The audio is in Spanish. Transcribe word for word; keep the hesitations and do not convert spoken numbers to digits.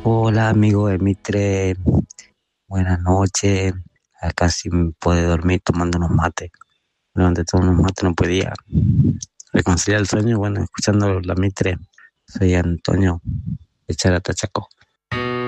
Hola amigo de Mitre, buenas noches. Acá sí me puede dormir tomando unos mates. Durante todos unos mates no podía reconciliar el sueño. Bueno, escuchando la Mitre, soy Antonio de Charatachaco.